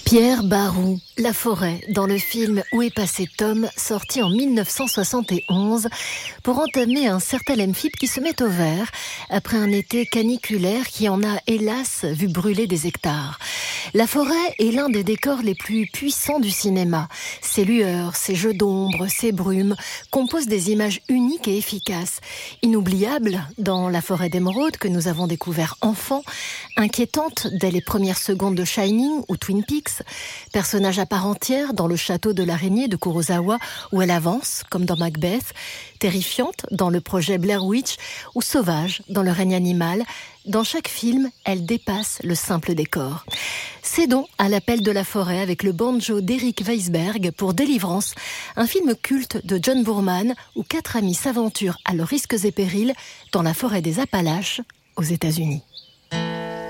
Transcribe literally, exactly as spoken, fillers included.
Pierre Barou, La forêt, dans le film Où est passé Tom, sorti en mille neuf cent soixante et onze, pour entamer un certain amphibie qui se met au vert après un été caniculaire qui en a hélas vu brûler des hectares. La forêt est l'un des décors les plus puissants du cinéma. Ses lueurs, ses jeux d'ombre, ses brumes composent des images uniques et efficaces. Inoubliables dans La forêt d'émeraude que nous avons découvert enfant, inquiétante dès les premières secondes de Shining ou Twin Peaks, personnage à part entière dans Le château de l'araignée de Kurosawa où elle avance, comme dans Macbeth, terrifiante dans le projet Blair Witch ou sauvage dans Le règne animal. Dans chaque film, elle dépasse le simple décor. Cédons à l'appel de la forêt avec le banjo d'Eric Weisberg pour Délivrance, un film culte de John Boorman où quatre amis s'aventurent à leurs risques et périls dans la forêt des Appalaches aux États-Unis.